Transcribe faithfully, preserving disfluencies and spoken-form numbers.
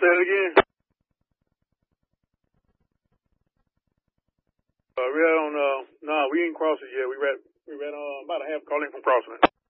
Say it again. Uh, we're on, uh, no, we ain't crossed it yet. We read, we read, uh, about a half calling from crossing it.